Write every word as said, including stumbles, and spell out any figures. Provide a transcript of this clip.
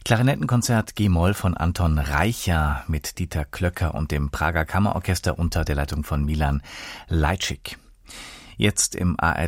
Klarinettenkonzert G-Moll von Anton Reicha mit Dieter Klöcker und dem Prager Kammerorchester unter der Leitung von Milan Lajcik. Jetzt im A R